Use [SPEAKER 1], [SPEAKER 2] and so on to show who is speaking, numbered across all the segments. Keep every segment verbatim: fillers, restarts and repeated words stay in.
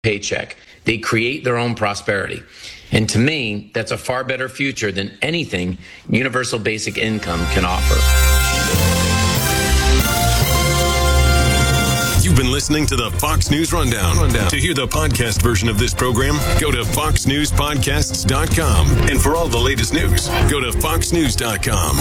[SPEAKER 1] paycheck. They create their own prosperity. And to me, that's a far better future than anything universal basic income can offer.
[SPEAKER 2] You've been listening to the Fox News Rundown. Rundown. To hear the podcast version of this program, go to fox news podcasts dot com. And for all the latest news, go to fox news dot com.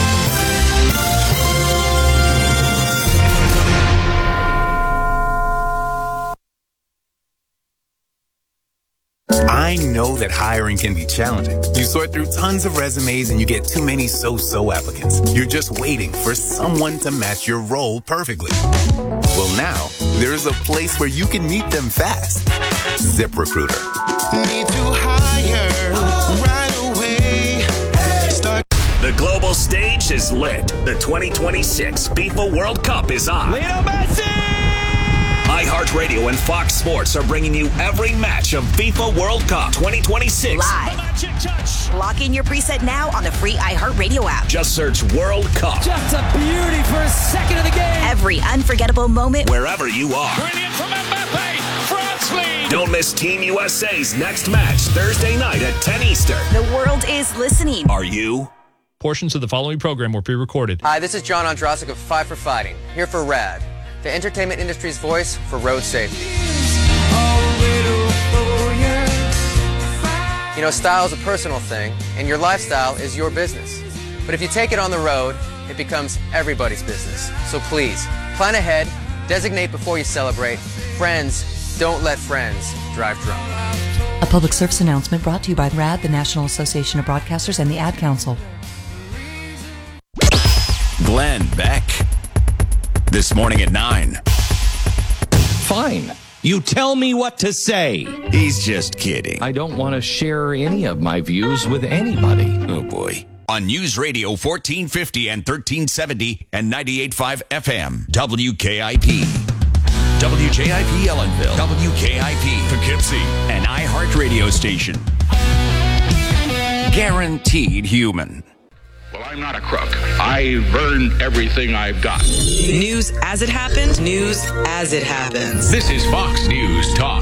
[SPEAKER 3] I know that hiring can be challenging. You sort through tons of resumes and you get too many so-so applicants. You're just waiting for someone to match your role perfectly. Well, now, there's a place where you can meet them fast. ZipRecruiter.
[SPEAKER 4] Need to hire right away. Start.
[SPEAKER 5] The global stage is lit. The twenty twenty-six FIFA World Cup is on.
[SPEAKER 6] Lionel Messi!
[SPEAKER 5] iHeartRadio and Fox Sports are bringing you every match of FIFA World Cup twenty twenty-six.
[SPEAKER 7] Live. Lock in your preset now on the free iHeartRadio app.
[SPEAKER 5] Just search World Cup.
[SPEAKER 6] Just a beauty for a second of the game.
[SPEAKER 7] Every unforgettable moment.
[SPEAKER 5] Wherever you are.
[SPEAKER 6] Brilliant from Mbappe. France lead.
[SPEAKER 5] Don't miss Team U S A's next match Thursday night at ten Eastern.
[SPEAKER 7] The world is listening.
[SPEAKER 5] Are you?
[SPEAKER 8] Portions of the following program were pre-recorded.
[SPEAKER 9] Hi, this is John Ondrasik of Five for Fighting, here for RAD, the entertainment industry's voice for road safety. You know, style is a personal thing, and your lifestyle is your business. But if you take it on the road, it becomes everybody's business. So please, plan ahead, designate before you celebrate. Friends, don't let friends drive drunk.
[SPEAKER 10] A public service announcement brought to you by RAD, the National Association of Broadcasters, and the Ad Council.
[SPEAKER 11] Glenn Beck. This morning at nine.
[SPEAKER 12] Fine. You tell me what to say.
[SPEAKER 11] He's just kidding.
[SPEAKER 12] I don't want to share any of my views with anybody.
[SPEAKER 11] Oh, boy. On News Radio fourteen fifty and thirteen seventy and ninety-eight point five F M. W K I P. W J I P Ellenville. W K I P Poughkeepsie. An iHeart radio station. Guaranteed human.
[SPEAKER 13] Well, I'm not a crook. I've earned everything I've got.
[SPEAKER 14] News as it happened, news as it happens.
[SPEAKER 13] This is Fox News Talk.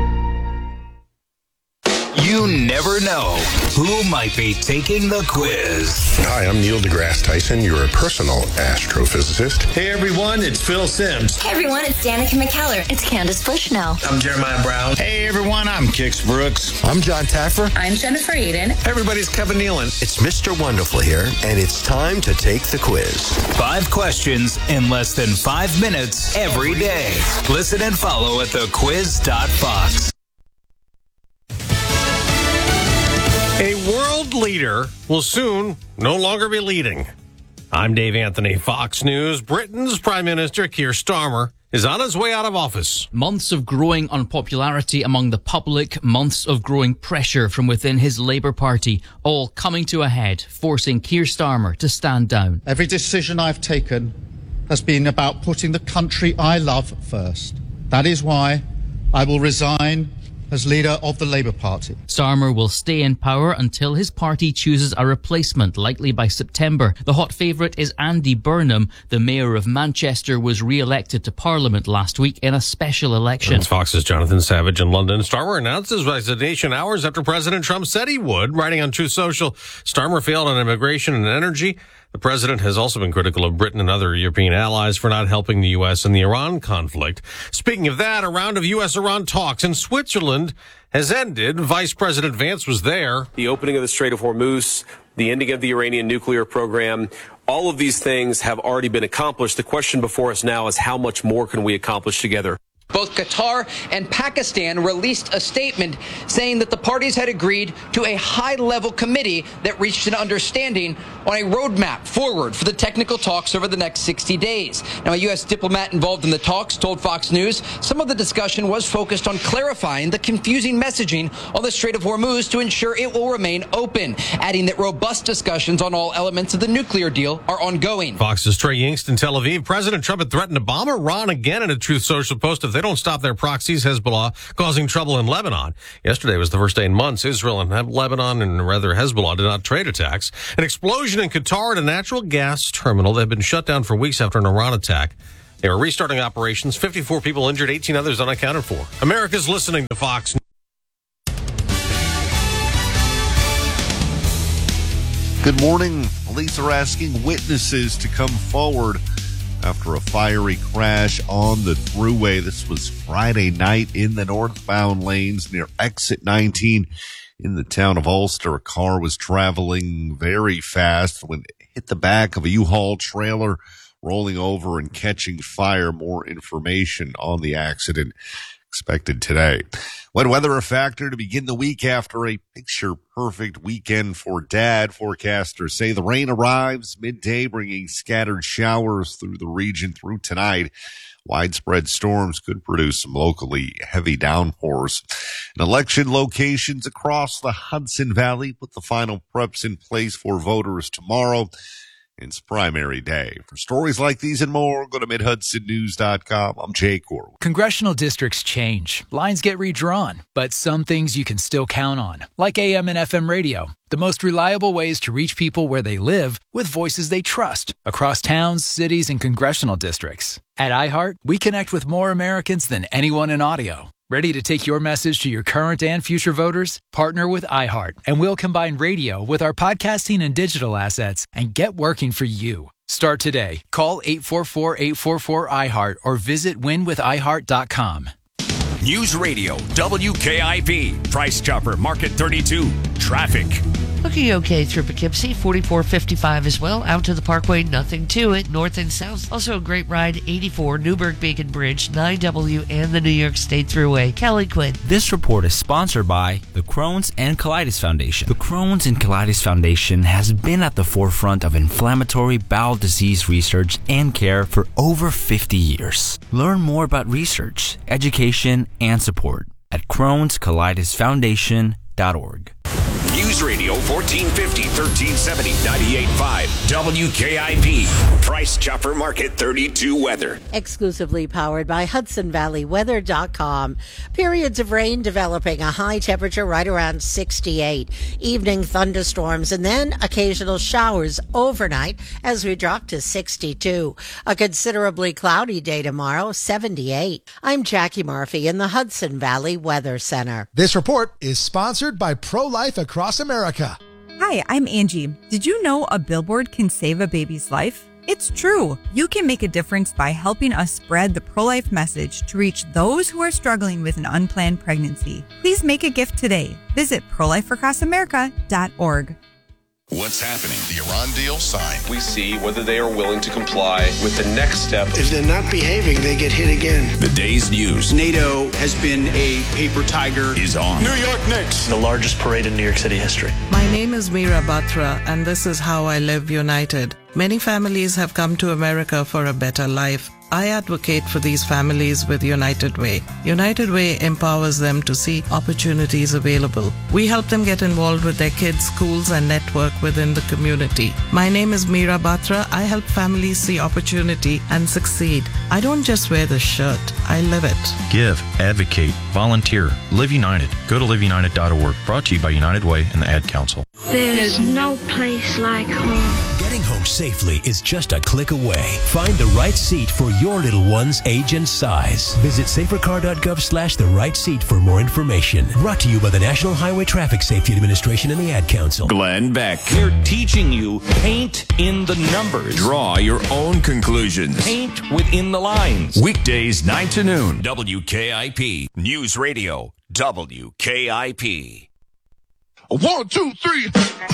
[SPEAKER 3] You never know who might be taking the quiz.
[SPEAKER 15] Hi, I'm Neil deGrasse Tyson, your personal astrophysicist.
[SPEAKER 16] Hey everyone, it's Phil Simms.
[SPEAKER 17] Hey everyone, it's Danica McKellar. It's Candace Bushnell.
[SPEAKER 16] I'm Jeremiah Brown.
[SPEAKER 18] Hey everyone, I'm Kix Brooks.
[SPEAKER 19] I'm John Taffer.
[SPEAKER 20] I'm Jennifer Aiden.
[SPEAKER 4] Everybody's Kevin Nealon.
[SPEAKER 6] It's Mister Wonderful here, and it's time to take the quiz.
[SPEAKER 3] Five questions in less than five minutes every day. Listen and follow at the quiz dot fox.
[SPEAKER 16] A world leader will soon no longer be leading. I'm Dave Anthony, Fox News. Britain's Prime Minister Keir Starmer is on his way out of office.
[SPEAKER 1] Months of growing unpopularity among the public, months of growing pressure from within his Labour Party, all coming to a head, forcing Keir Starmer to stand down.
[SPEAKER 8] Every decision I've taken has been about putting the country I love first. That is why I will resign as leader of the Labour Party.
[SPEAKER 1] Starmer will stay in power until his party chooses a replacement, likely by September. The hot favourite is Andy Burnham. The mayor of Manchester was re-elected to Parliament last week in a special election.
[SPEAKER 16] That's Fox's Jonathan Savage in London. Starmer announced his resignation hours after President Trump said he would. Writing on Truth Social, Starmer failed on immigration and energy. The president has also been critical of Britain and other European allies for not helping the U S in the Iran conflict. Speaking of that, a round of U S Iran talks in Switzerland has ended. Vice President Vance was there.
[SPEAKER 3] The opening of the Strait of Hormuz, the ending of the Iranian nuclear program, all of these things have already been accomplished. The question before us now is how much more can we accomplish together?
[SPEAKER 18] Both Qatar and Pakistan released a statement saying that the parties had agreed to a high-level committee that reached an understanding on a roadmap forward for the technical talks over the next sixty days. Now, a U S diplomat involved in the talks told Fox News some of the discussion was focused on clarifying the confusing messaging on the Strait of Hormuz to ensure it will remain open, adding that robust discussions on all elements of the nuclear deal are ongoing.
[SPEAKER 16] Fox's Trey Yingst in Tel Aviv. President Trump had threatened to bomb Iran again in a Truth Social post if they don't stop their proxies, Hezbollah, causing trouble in Lebanon. Yesterday was the first day in months Israel and Lebanon, and rather Hezbollah, did not trade attacks. An explosion in Qatar at a natural gas terminal. They've been shut down for weeks after an Iran attack. They were restarting operations. fifty-four people injured, eighteen others unaccounted for. America's listening to Fox News.
[SPEAKER 19] Good morning. Police are asking witnesses to come forward after a fiery crash on the thruway. This was Friday night in the northbound lanes near exit nineteen in the town of Ulster. A car was traveling very fast when it hit the back of a U-Haul trailer, rolling over and catching fire. More information on the accident expected today. Wet weather a factor to begin the week after a picture-perfect weekend for Dad. Forecasters say the rain arrives midday, bringing scattered showers through the region through tonight. Widespread storms could produce some locally heavy downpours. And election locations across the Hudson Valley put the final preps in place for voters tomorrow. It's primary day. For stories like these and more, go to mid hudson news dot com. I'm Jay Corwin.
[SPEAKER 20] Congressional districts change. Lines get redrawn. But some things you can still count on, like A M and F M radio. The most reliable ways to reach people where they live with voices they trust across towns, cities, and congressional districts. At iHeart, we connect with more Americans than anyone in audio. Ready to take your message to your current and future voters? Partner with iHeart, and we'll combine radio with our podcasting and digital assets and get working for you. Start today. Call eight four four, eight four four, I heart or visit win with i heart dot com.
[SPEAKER 11] News Radio, W K I P, Price Chopper, Market thirty-two, traffic.
[SPEAKER 21] Looking okay through Poughkeepsie, forty-four fifty-five as well. Out to the Parkway, nothing to it. North and south, also a great ride. eighty-four, Newburgh-Beacon Bridge, nine W, and the New York State Thruway. Kelly Quinn.
[SPEAKER 22] This report is sponsored by the Crohn's and Colitis Foundation. The Crohn's and Colitis Foundation has been at the forefront of inflammatory bowel disease research and care for over fifty years. Learn more about research, education, and support at crohns colitis foundation dot org.
[SPEAKER 11] News Radio fourteen fifty, thirteen seventy, ninety-eight point five, W K I P, Price Chopper Market thirty-two weather.
[SPEAKER 23] Exclusively powered by Hudson Valley Weather dot com. Periods of rain developing, a high temperature right around sixty-eight. Evening thunderstorms and then occasional showers overnight as we drop to sixty-two. A considerably cloudy day tomorrow, seventy-eight. I'm Jackie Murphy in the Hudson Valley Weather Center.
[SPEAKER 24] This report is sponsored by Pro-Life Across America.
[SPEAKER 25] Hi, I'm Angie. Did you know a billboard can save a baby's life? It's true. You can make a difference by helping us spread the pro-life message to reach those who are struggling with an unplanned pregnancy. Please make a gift today. Visit pro life across america dot org.
[SPEAKER 11] What's happening?
[SPEAKER 26] The Iran deal signed.
[SPEAKER 27] We see whether they are willing to comply with the next step.
[SPEAKER 28] If they're not behaving, they get hit again.
[SPEAKER 11] The day's news.
[SPEAKER 29] NATO has been a paper tiger.
[SPEAKER 11] Is on.
[SPEAKER 28] New York Knicks.
[SPEAKER 30] The largest parade in New York City history.
[SPEAKER 31] My name is Meera Batra, and this is how I live united. Many families have come to America for a better life. I advocate for these families with United Way. United Way empowers them to see opportunities available. We help them get involved with their kids' schools and network within the community. My name is Meera Batra. I help families see opportunity and succeed. I don't just wear the shirt, I live it.
[SPEAKER 32] Give, advocate, volunteer, Live United. Go to live united dot org. Brought to you by United Way and the Ad Council.
[SPEAKER 33] There's no place like home.
[SPEAKER 34] Getting home safely is just a click away. Find the right seat for your little one's age and size. Visit safercar dot gov slash the right seat for more information. Brought to you by the National Highway Traffic Safety Administration and the Ad Council.
[SPEAKER 11] Glenn Beck.
[SPEAKER 12] They're teaching you paint in the numbers.
[SPEAKER 11] Draw your own conclusions.
[SPEAKER 12] Paint within the lines.
[SPEAKER 11] Weekdays nine to noon. W K I P. News Radio. W K I P.
[SPEAKER 26] One, two, three.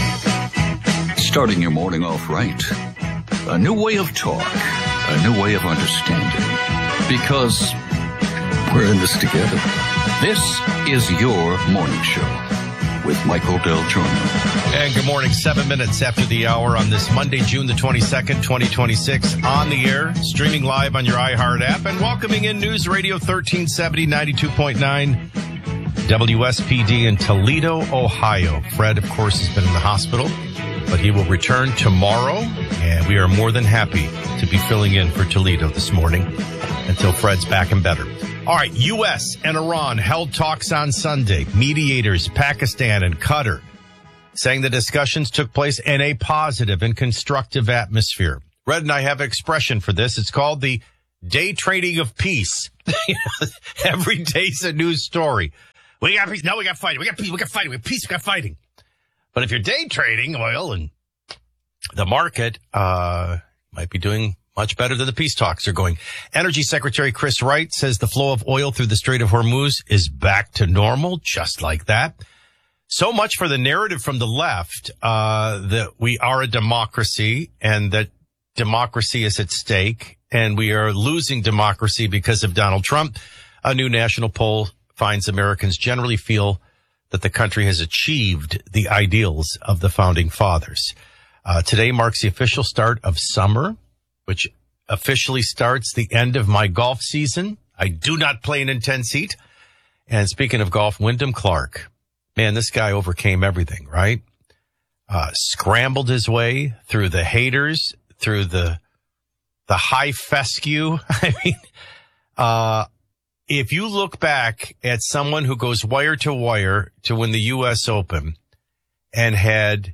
[SPEAKER 35] Starting your morning off right. A new way of talk. A new way of understanding. Because we're in this together. This is your morning show with Michael Del Giorno.
[SPEAKER 36] And good morning. Seven minutes after the hour on this Monday, June the twenty-second, twenty twenty-six. On the air, streaming live on your iHeart app, and welcoming in News Radio thirteen seventy, ninety-two point nine. W S P D in Toledo, Ohio. Fred, of course, has been in the hospital, but he will return tomorrow, and we are more than happy to be filling in for Toledo this morning until Fred's back and better. All right, U S and Iran held talks on Sunday. Mediators, Pakistan and Qatar, saying the discussions took place in a positive and constructive atmosphere. Red and I have an expression for this. It's called the day trading of peace. Every day's a news story. We got peace. No, we got fighting. We got peace. We got fighting. We got peace. We got fighting. But if you're day trading oil and the market, uh, might be doing much better than the peace talks are going. Energy Secretary Chris Wright says the flow of oil through the Strait of Hormuz is back to normal, just like that. So much for the narrative from the left, uh, that we are a democracy and that democracy is at stake and we are losing democracy because of Donald Trump. A new national poll finds Americans generally feel that the country has achieved the ideals of the founding fathers. Uh, today marks the official start of summer, which officially starts the end of my golf season. I do not play an intense heat. And speaking of golf, Wyndham Clark, man, this guy overcame everything, right? Uh, scrambled his way through the haters, through the, the high fescue. I mean, uh, if you look back at someone who goes wire to wire to win the U S Open and had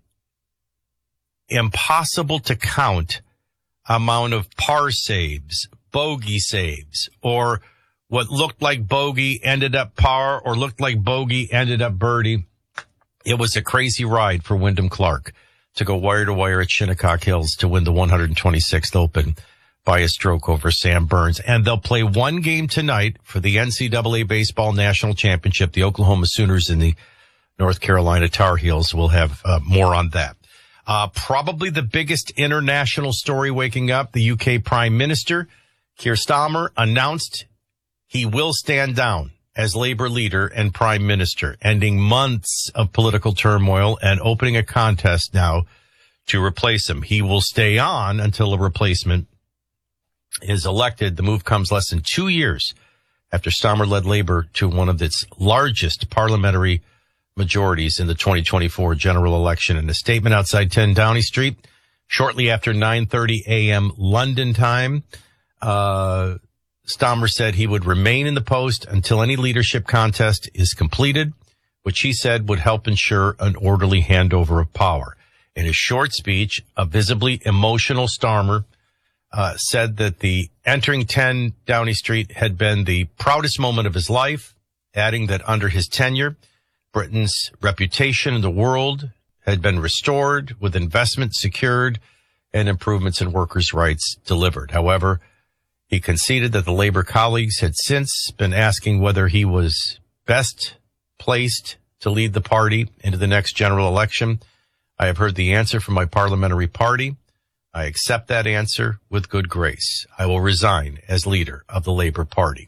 [SPEAKER 36] impossible to count amount of par saves, bogey saves, or what looked like bogey ended up par or looked like bogey ended up birdie. It was a crazy ride for Wyndham Clark to go wire to wire at Shinnecock Hills to win the one hundred twenty-sixth Open by a stroke over Sam Burns. And they'll play one game tonight for the N C double A Baseball National Championship. The Oklahoma Sooners and the North Carolina Tar Heels. Will have uh, more on that. Uh, probably the biggest international story waking up, the U K Prime Minister, Keir Starmer, announced he will stand down as Labour leader and Prime Minister, ending months of political turmoil and opening a contest now to replace him. He will stay on until a replacement is elected. The move comes less than two years after Starmer led Labour to one of its largest parliamentary majorities in the twenty twenty-four general election. In a statement outside ten Downing Street, shortly after nine thirty a.m. London time, uh, Starmer said he would remain in the post until any leadership contest is completed, which he said would help ensure an orderly handover of power. In his short speech, a visibly emotional Starmer uh, said that the entering ten Downing Street had been the proudest moment of his life, adding that under his tenure, Britain's reputation in the world had been restored with investment secured and improvements in workers' rights delivered. However, he conceded that the Labour colleagues had since been asking whether he was best placed to lead the party into the next general election. I have heard the answer from my parliamentary party. I accept that answer with good grace. I will resign as leader of the Labour Party.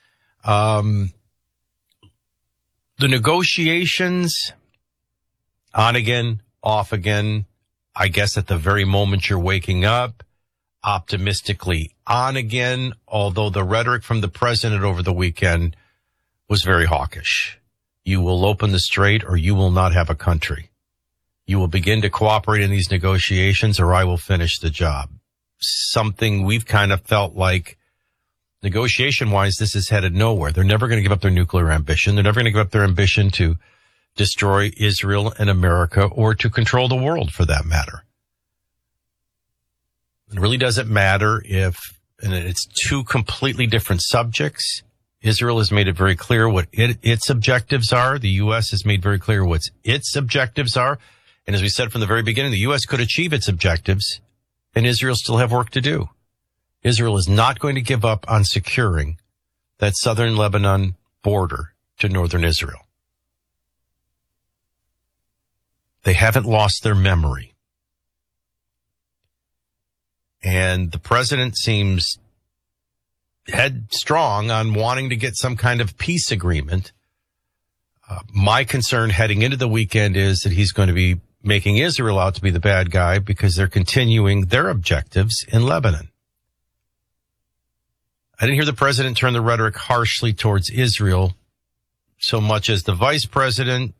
[SPEAKER 36] Um, The negotiations, on again, off again, I guess at the very moment you're waking up, optimistically on again, although the rhetoric from the president over the weekend was very hawkish. You will open the strait or you will not have a country. You will begin to cooperate in these negotiations or I will finish the job. Something we've kind of felt like, negotiation-wise, this is headed nowhere. They're never going to give up their nuclear ambition. They're never going to give up their ambition to destroy Israel and America or to control the world, for that matter. It really doesn't matter if, and it's two completely different subjects. Israel has made it very clear what it, its objectives are. The U S has made very clear what its objectives are. And as we said from the very beginning, the U S could achieve its objectives, and Israel still have work to do. Israel is not going to give up on securing that southern Lebanon border to northern Israel. They haven't lost their memory. And the president seems headstrong on wanting to get some kind of peace agreement. Uh, my concern heading into the weekend is that he's going to be making Israel out to be the bad guy because they're continuing their objectives in Lebanon. I didn't hear the president turn the rhetoric harshly towards Israel so much as the vice president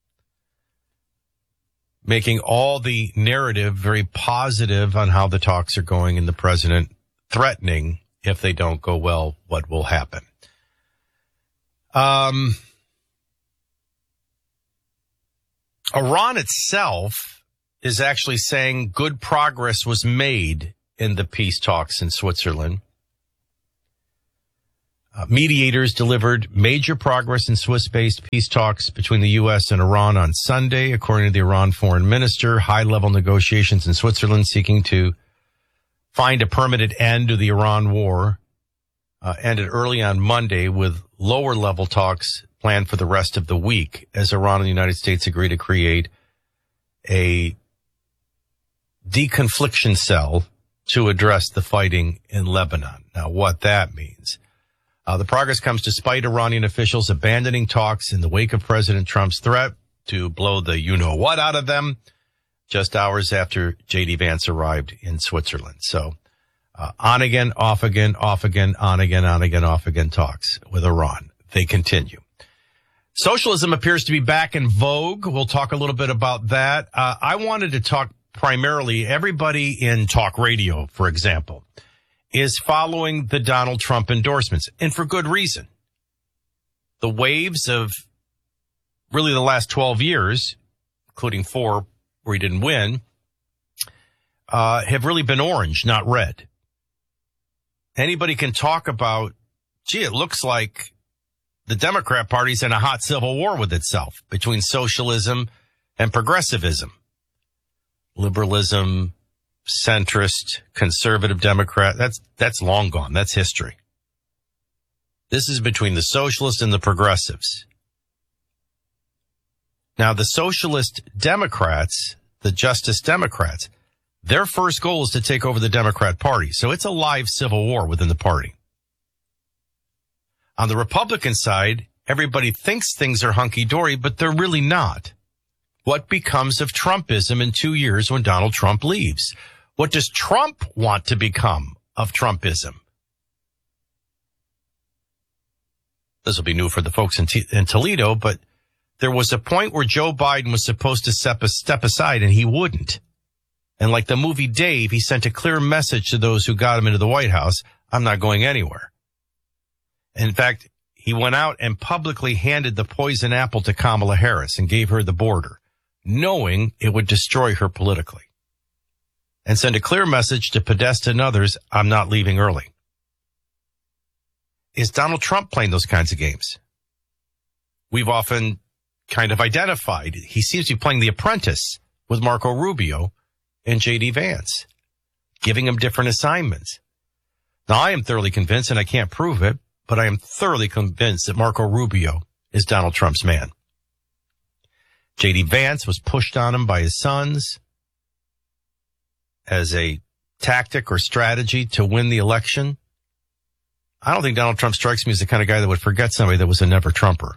[SPEAKER 36] making all the narrative very positive on how the talks are going and the president threatening if they don't go well, what will happen. Um, Iran itself is actually saying good progress was made in the peace talks in Switzerland. Uh, mediators delivered major progress in Swiss-based peace talks between the U S and Iran on Sunday, according to the Iran foreign minister. High-level negotiations in Switzerland seeking to find a permanent end to the Iran war uh, ended early on Monday, with lower-level talks planned for the rest of the week, as Iran and the United States agree to create a deconfliction cell to address the fighting in Lebanon. Now, what that means. Uh, the progress comes despite Iranian officials abandoning talks in the wake of President Trump's threat to blow the you-know-what out of them just hours after J D Vance arrived in Switzerland. So uh, on again, off again, off again, on again, on again, off again talks with Iran. They continue. Socialism appears to be back in vogue. We'll talk a little bit about that. Uh, I wanted to talk primarily, everybody in talk radio, for example, is following the Donald Trump endorsements, and for good reason. The waves of really the last twelve years, including four where he didn't win, uh, have really been orange, not red. Anybody can talk about, gee, it looks like the Democrat Party's in a hot civil war with itself between socialism and progressivism. Liberalism, centrist, conservative Democrat, that's that's long gone. That's history. This is between the socialists and the progressives. Now, the socialist Democrats, the Justice Democrats, their first goal is to take over the Democrat Party. So it's a live civil war within the party. On the Republican side, everybody thinks things are hunky-dory, but they're really not. What becomes of Trumpism in two years when Donald Trump leaves? What does Trump want to become of Trumpism? This will be new for the folks in, T- in Toledo, but there was a point where Joe Biden was supposed to step, a step aside, and he wouldn't. And like the movie Dave, he sent a clear message to those who got him into the White House, I'm not going anywhere. In fact, he went out and publicly handed the poison apple to Kamala Harris and gave her the border, knowing it would destroy her politically. And send a clear message to Podesta and others, I'm not leaving early. Is Donald Trump playing those kinds of games? We've often kind of identified. He seems to be playing the apprentice with Marco Rubio and J D Vance, giving him different assignments. Now, I am thoroughly convinced, and I can't prove it, but I am thoroughly convinced that Marco Rubio is Donald Trump's man. J D Vance was pushed on him by his sons as a tactic or strategy to win the election. I don't think Donald Trump strikes me as the kind of guy that would forget somebody that was a never Trumper.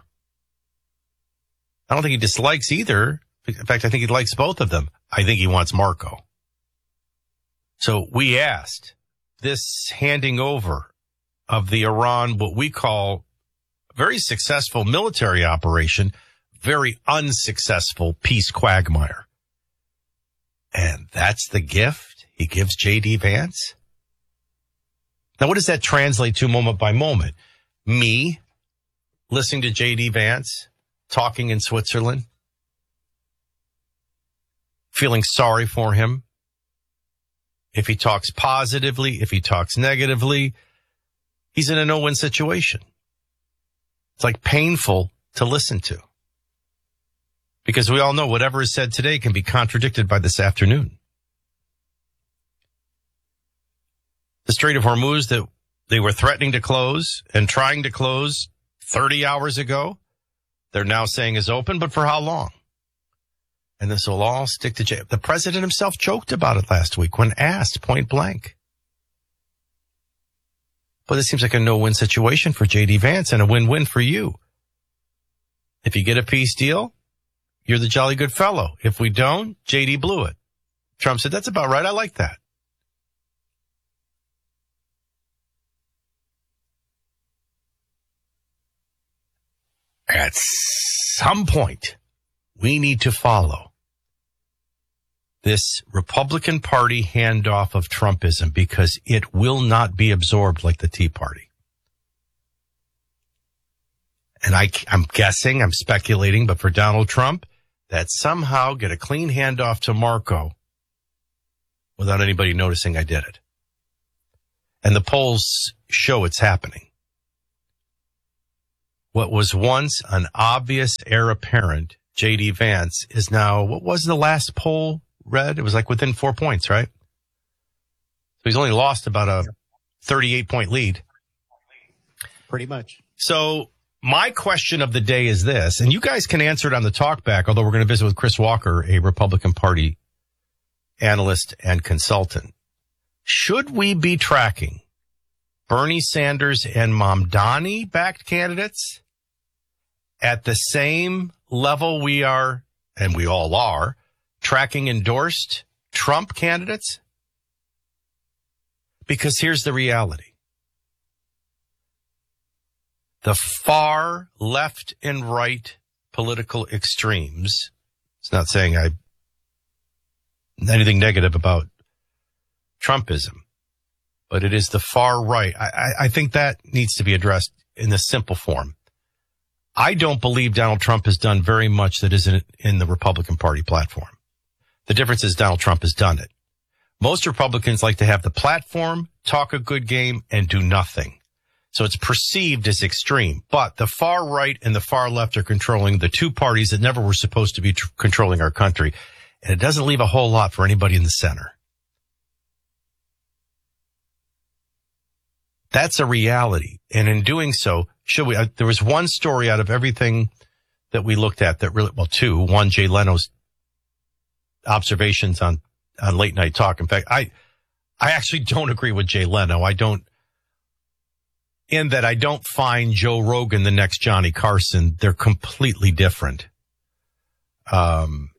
[SPEAKER 36] I don't think he dislikes either. In fact, I think he likes both of them. I think he wants Marco. So we asked, this handing over of the Iran, what we call very successful military operation, very unsuccessful peace quagmire. And that's the gift he gives J D Vance? Now, what does that translate to moment by moment? Me listening to J D Vance talking in Switzerland, feeling sorry for him. If he talks positively, if he talks negatively, he's in a no-win situation. It's like painful to listen to. Because we all know whatever is said today can be contradicted by this afternoon. The Strait of Hormuz that they were threatening to close and trying to close thirty hours ago, they're now saying is open, but for how long? And this will all stick to jail. The president himself joked about it last week when asked point blank. But this seems like a no-win situation for J D Vance and a win-win for you. If you get a peace deal, you're the jolly good fellow. If we don't, J D blew it. Trump said, that's about right. I like that. At some point, we need to follow this Republican Party handoff of Trumpism because it will not be absorbed like the Tea Party. And I, I'm guessing, I'm speculating, but for Donald Trump, that somehow get a clean handoff to Marco without anybody noticing I did it. And the polls show it's happening. what was once an obvious heir apparent, J D Vance, is now, what was the last poll read? It was like within four points, right? So he's only lost about a thirty-eight point lead.
[SPEAKER 1] Pretty much.
[SPEAKER 36] So my question of the day is this, and you guys can answer it on the talkback, although we're going to visit with Chris Walker, a Republican Party analyst and consultant. Should we be tracking Bernie Sanders and Mamdani-backed candidates at the same level we are, and we all are, tracking endorsed Trump candidates? Because here's the reality. The far left and right political extremes, it's not saying I anything negative about Trumpism, but it is the far right. I, I think that needs to be addressed in the simple form. I don't believe Donald Trump has done very much that isn't in the Republican Party platform. The difference is Donald Trump has done it. Most Republicans like to have the platform, talk a good game, and do nothing. So it's perceived as extreme. But the far right and the far left are controlling the two parties that never were supposed to be tr- controlling our country. And it doesn't leave a whole lot for anybody in the center. That's a reality. And in doing so, should we, uh, there was one story out of everything that we looked at that really, well, two, one, Jay Leno's observations on, on late night talk. In fact, I, I actually don't agree with Jay Leno. I don't, in that I don't find Joe Rogan the next Johnny Carson. They're completely different. Um,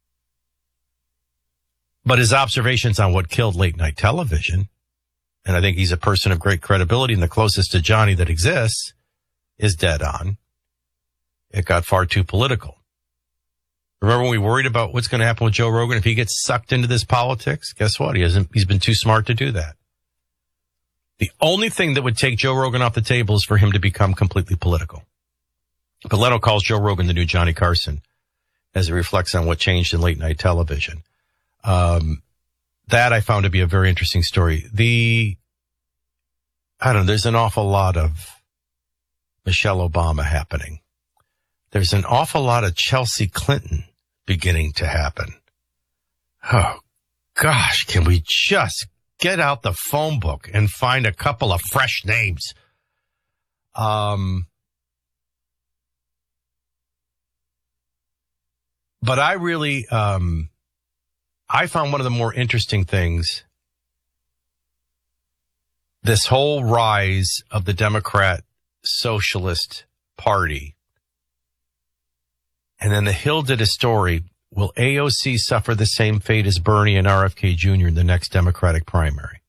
[SPEAKER 36] but his observations on what killed late night television, and I think he's a person of great credibility and the closest to Johnny that exists, is dead on. It got far too political. Remember when we worried about what's going to happen with Joe Rogan if he gets sucked into this politics? Guess what? He hasn't, he's been too smart to do that. The only thing that would take Joe Rogan off the table is for him to become completely political. But Leno calls Joe Rogan the new Johnny Carson as it reflects on what changed in late night television. Um, that I found to be a very interesting story. The, I don't know, there's an awful lot of Michelle Obama happening. There's an awful lot of Chelsea Clinton beginning to happen. Oh, gosh, can we just get out the phone book and find a couple of fresh names? Um, but I really, um, I found one of the more interesting things, this whole rise of the Democrat Socialist Party. And then the Hill did a story, will A O C suffer the same fate as Bernie and R F K Junior in the next Democratic primary?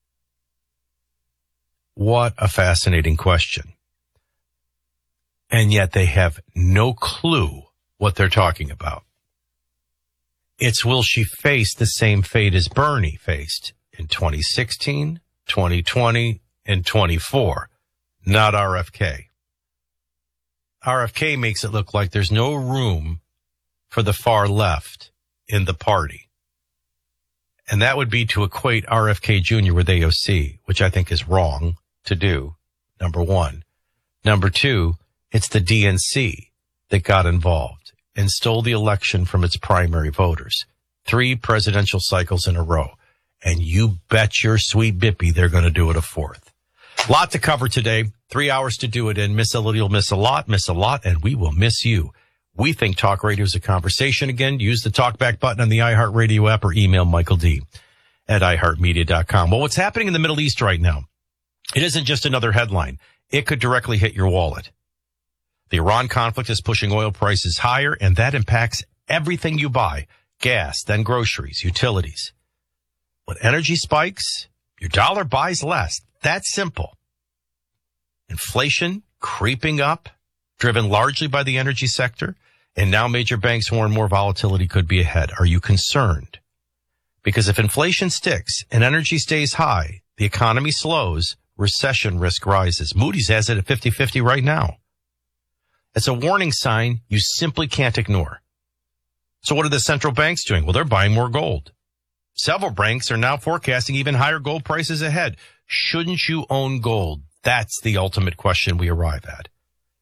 [SPEAKER 36] What a fascinating question. And yet they have no clue what they're talking about. It's will she face the same fate as Bernie faced in twenty sixteen, twenty twenty, and twenty-four, not R F K. R F K makes it look like there's no room for the far left in the party. And that would be to equate R F K Junior with A O C, which I think is wrong to do, number one. Number two, it's the D N C that got involved and stole the election from its primary voters. Three presidential cycles in a row. And you bet your sweet bippy they're going to do it a fourth. Lot to cover today. Three hours to do it in. Miss a little, you'll miss a lot, miss a lot, and we will miss you. We think talk radio is a conversation again. Use the talkback button on the iHeartRadio app or email Michael D at i heart media dot com. Well, what's happening in the Middle East right now? It isn't just another headline. It could directly hit your wallet. The Iran conflict is pushing oil prices higher, and that impacts everything you buy. Gas, then groceries, utilities. When energy spikes, your dollar buys less. That's simple. Inflation creeping up, driven largely by the energy sector, and now major banks warn more volatility could be ahead. Are you concerned? Because if inflation sticks and energy stays high, the economy slows, recession risk rises. Moody's has it at fifty-fifty right now. It's a warning sign you simply can't ignore. So what are the central banks doing? Well, they're buying more gold. Several banks are now forecasting even higher gold prices ahead. Shouldn't you own gold? That's the ultimate question we arrive at.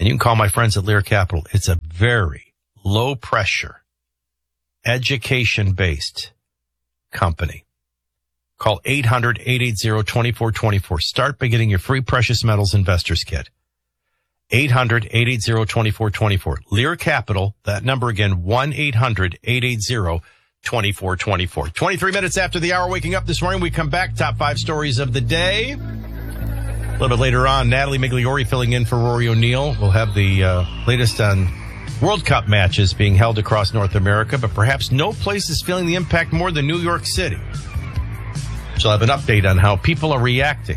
[SPEAKER 36] And you can call my friends at Lear Capital. It's a very low pressure, education based company. Call eight hundred, eight eight zero, two four two four. Start by getting your free precious metals investors kit. eight hundred, eight eight zero, two four two four. Lear Capital, that number again, one eight hundred, eight eight zero, two four two four. twenty-three minutes after the hour, waking up this morning, we come back, top five stories of the day. A little bit later on, Natalie Migliori filling in for Rory O'Neill. We'll have the uh, latest on World Cup matches being held across North America, but perhaps no place is feeling the impact more than New York City. So I'll have an update on how people are reacting.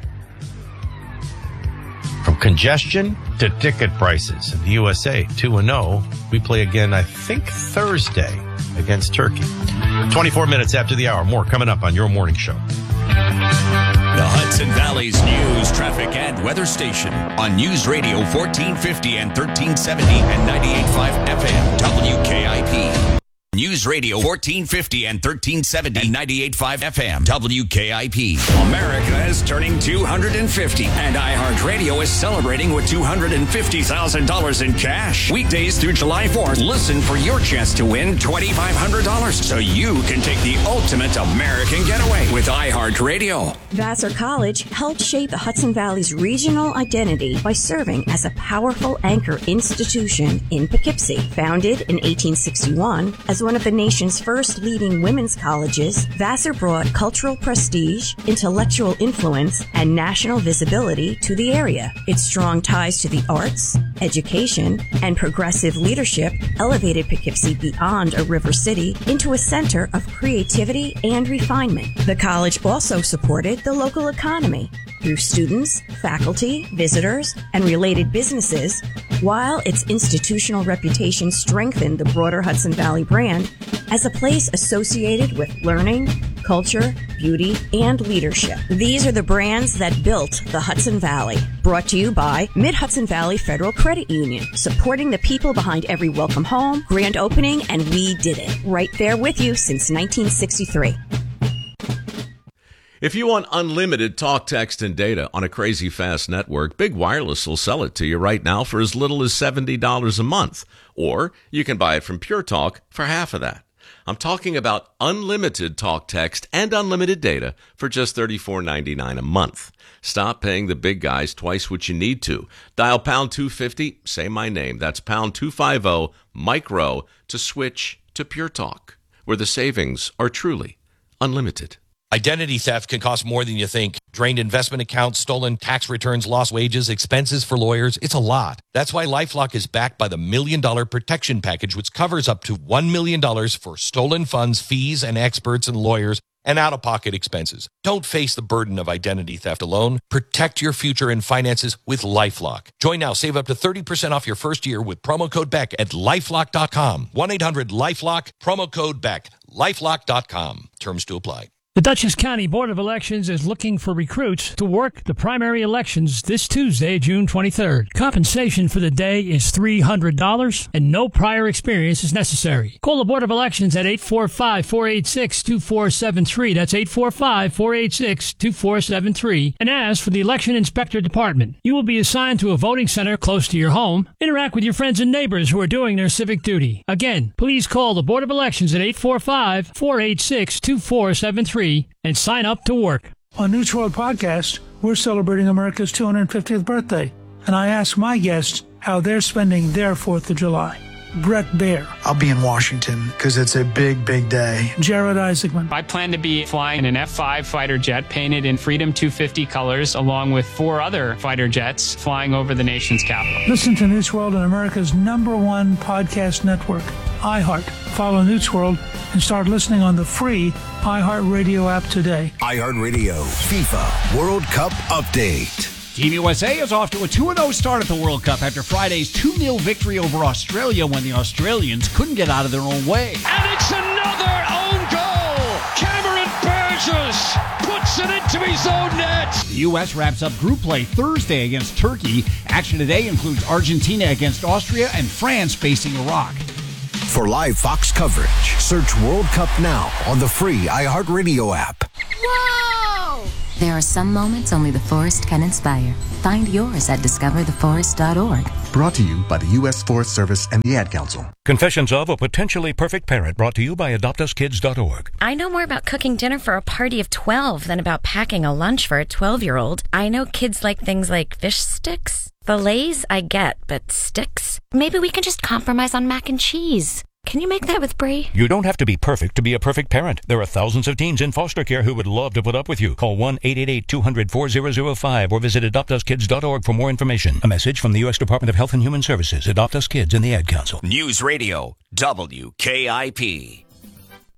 [SPEAKER 36] From congestion to ticket prices. In the U S A, two and oh. We play again, I think, Thursday against Turkey. twenty-four minutes after the hour. More coming up on your morning show.
[SPEAKER 11] The Hudson Valley's news, traffic, and weather station on News Radio fourteen fifty and thirteen seventy and ninety-eight point five F M W K I P. News Radio fourteen fifty and thirteen seventy and ninety-eight point five F M W K I P.
[SPEAKER 2] America is turning two hundred fifty, and iHeartRadio is celebrating with two hundred fifty thousand dollars in cash. Weekdays through July fourth, listen for your chance to win twenty-five hundred dollars so you can take the ultimate American getaway with iHeartRadio.
[SPEAKER 3] Vassar College helped shape the Hudson Valley's regional identity by serving as a powerful anchor institution in Poughkeepsie. Founded in eighteen sixty-one as one of the nation's first leading women's colleges, Vassar brought cultural prestige, intellectual influence, and national visibility to the area. Its strong ties to the arts, education, and progressive leadership elevated Poughkeepsie beyond a river city into a center of creativity and refinement. The college also supported the local economy through students, faculty, visitors, and related businesses, while its institutional reputation strengthened the broader Hudson Valley brand as a place associated with learning, culture, beauty, and leadership. These are the brands that built the Hudson Valley. Brought to you by Mid-Hudson Valley Federal Credit Union, supporting the people behind every welcome home, grand opening, and we did it. Right there with you since nineteen sixty-three.
[SPEAKER 4] If you want unlimited talk, text, and data on a crazy fast network, Big Wireless will sell it to you right now for as little as seventy dollars a month. Or you can buy it from Pure Talk for half of that. I'm talking about unlimited talk, text, and unlimited data for just thirty-four ninety-nine a month. Stop paying the big guys twice what you need to. Dial pound two fifty, say my name. That's pound two fifty, micro, to switch to Pure Talk, where the savings are truly unlimited.
[SPEAKER 5] Identity theft can cost more than you think. Drained investment accounts, stolen tax returns, lost wages, expenses for lawyers. It's a lot. That's why LifeLock is backed by the Million Dollar Protection Package, which covers up to one million dollars for stolen funds, fees, and experts and lawyers, and out-of-pocket expenses. Don't face the burden of identity theft alone. Protect your future and finances with LifeLock. Join now. Save up to thirty percent off your first year with promo code Beck at lifelock dot com. one eight hundred LifeLock, promo code Beck, lifelock dot com. Terms to apply.
[SPEAKER 6] The Dutchess County Board of Elections is looking for recruits to work the primary elections this Tuesday, June twenty-third. Compensation for the day is three hundred dollars and no prior experience is necessary. Call the Board of Elections at eight four five, four eight six, two four seven three. That's eight four five, four eight six, two four seven three. And ask for the Election Inspector Department. You will be assigned to a voting center close to your home. Interact with your friends and neighbors who are doing their civic duty. Again, please call the Board of Elections at eight four five, four eight six, two four seven three. And sign up to work.
[SPEAKER 7] On News World Podcast, we're celebrating America's two hundred fiftieth birthday, and I ask my guests how they're spending their fourth of July. Brett Baer.
[SPEAKER 28] I'll be in Washington because it's a big, big day.
[SPEAKER 7] Jared Isaacman.
[SPEAKER 8] I plan to be flying an F five fighter jet painted in Freedom two fifty colors, along with four other fighter jets flying over the nation's capital.
[SPEAKER 7] Listen to News World on America's number one podcast network, iHeart. Follow News World and start listening on the free iHeartRadio app today.
[SPEAKER 9] iHeartRadio FIFA World Cup Update.
[SPEAKER 10] Team U S A is off to a two and oh start at the World Cup after Friday's two nil victory over Australia when the Australians couldn't get out of their own way.
[SPEAKER 13] And it's another own goal! Cameron Burgess puts it into his own net!
[SPEAKER 10] The U S wraps up group play Thursday against Turkey. Action today includes Argentina against Austria and France facing Iraq.
[SPEAKER 9] For live Fox coverage, search World Cup now on the free iHeartRadio app.
[SPEAKER 14] Whoa! There are some moments only the forest can inspire. Find yours at discover the forest dot org.
[SPEAKER 15] Brought to you by the U S Forest Service and the Ad Council.
[SPEAKER 16] Confessions of a Potentially Perfect Parent, brought to you by adopt us kids dot org.
[SPEAKER 17] I know more about cooking dinner for a party of twelve than about packing a lunch for a twelve-year-old. I know kids like things like fish sticks. Fillets, I get, but sticks? Maybe we can just compromise on mac and cheese. Can you make that with Brie?
[SPEAKER 16] You don't have to be perfect to be a perfect parent. There are thousands of teens in foster care who would love to put up with you. Call one eight eight eight, two hundred, four thousand five or visit adopt us kids dot org for more information. A message from the U S Department of Health and Human Services, Adopt Us Kids, and the Ad Council.
[SPEAKER 11] News Radio, W K I P.